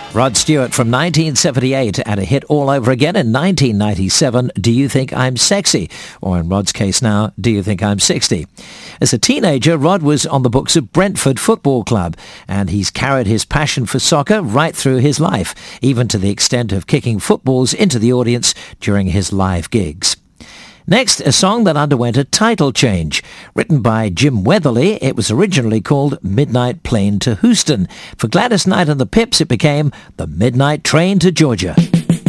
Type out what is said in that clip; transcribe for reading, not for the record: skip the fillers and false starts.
Rod Stewart from 1978 and a hit all over again in 1997, Do You Think I'm Sexy? Or in Rod's case now, Do You Think I'm 60? As a teenager, Rod was on the books of Brentford Football Club, and he's carried his passion for soccer right through his life, even to the extent of kicking footballs into the audience during his live gigs. Next, a song that underwent a title change. Written by Jim Weatherly, it was originally called Midnight Plane to Houston. For Gladys Knight and the Pips, it became The Midnight Train to Georgia.